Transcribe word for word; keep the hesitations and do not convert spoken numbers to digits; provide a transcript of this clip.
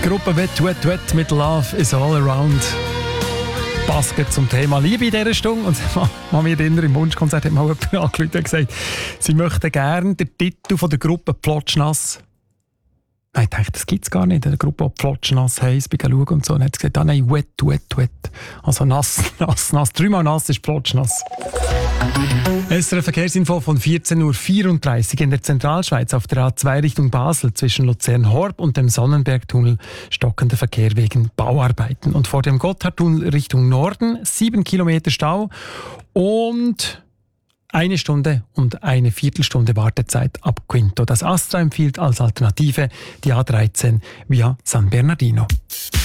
Gruppe Wet, Wet, Wet mit Love is all around. Passt zum Thema Liebe in dieser Stunde. Und ich kann mich erinnern, im Wunschkonzert hat mal jemand angerufen und gesagt, sie möchten gerne den Titel von der Gruppe Plotschnass. Nein, ich dachte, das gibt es gar nicht. Eine Gruppe, die Plotschnass heisst, ich schauen und so. Und hat gesagt, ah nein, Wet, Wet, Wet. Also nass, nass, nass. Dreimal nass ist Plotschnass. S R F Verkehrsinfo von vierzehn Uhr vierunddreißig in der Zentralschweiz auf der A zwei Richtung Basel zwischen Luzern-Horb und dem Sonnenbergtunnel stockender Verkehr wegen Bauarbeiten. Und vor dem Gotthardtunnel Richtung Norden sieben Kilometer Stau und eine Stunde und eine Viertelstunde Wartezeit ab Quinto. Das Astra empfiehlt als Alternative die A dreizehn via San Bernardino.